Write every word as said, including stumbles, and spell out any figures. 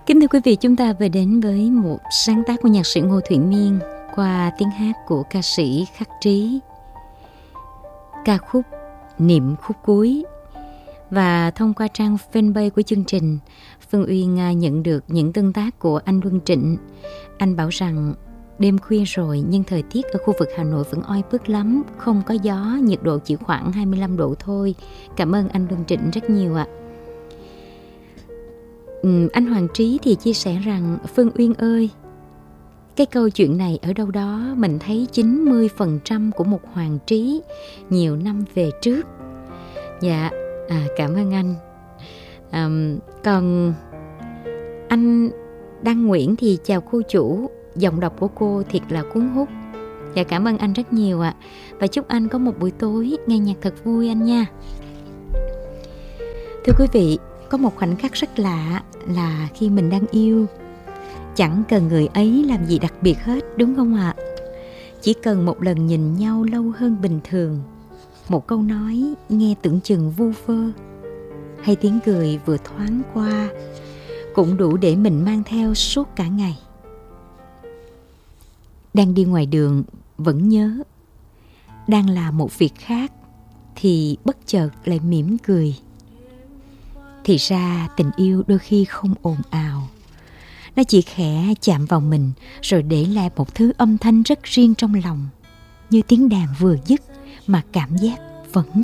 Kính thưa quý vị, chúng ta vừa đến với một sáng tác của nhạc sĩ Ngô Thụy Miên qua tiếng hát của ca sĩ Khắc Trí, ca khúc Niệm Khúc Cuối. Và thông qua trang fanpage của chương trình, Phương Uyên nhận được những tương tác của anh Luân Trịnh. Anh bảo rằng đêm khuya rồi nhưng thời tiết ở khu vực Hà Nội vẫn oi bức lắm, không có gió, nhiệt độ chỉ khoảng hai mươi lăm độ thôi. Cảm ơn anh Luân Trịnh rất nhiều ạ. Ừ, anh Hoàng Trí thì chia sẻ rằng: Phương Uyên ơi, cái câu chuyện này ở đâu đó mình thấy chín mươi phần trăm của một Hoàng Trí nhiều năm về trước. Dạ, à, cảm ơn anh. À, còn anh Đăng Nguyễn thì chào cô chủ, giọng đọc của cô thiệt là cuốn hút. Dạ, cảm ơn anh rất nhiều ạ. Và chúc anh có một buổi tối nghe nhạc thật vui anh nha. Thưa quý vị, có một khoảnh khắc rất lạ là khi mình đang yêu, chẳng cần người ấy làm gì đặc biệt hết, đúng không ạ? Chỉ cần một lần nhìn nhau lâu hơn bình thường, một câu nói nghe tưởng chừng vu vơ, hay tiếng cười vừa thoáng qua cũng đủ để mình mang theo suốt cả ngày. Đang đi ngoài đường vẫn nhớ, đang làm một việc khác thì bất chợt lại mỉm cười. Thì ra tình yêu đôi khi không ồn ào, nó chỉ khẽ chạm vào mình rồi để lại một thứ âm thanh rất riêng trong lòng, như tiếng đàn vừa dứt mà cảm giác vẫn